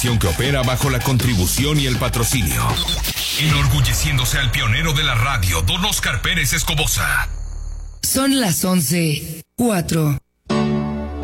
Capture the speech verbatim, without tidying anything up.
Que opera bajo la contribución y el patrocinio. Enorgulleciéndose al pionero de la radio, don Oscar Pérez Escobosa. Son las once, cuatro.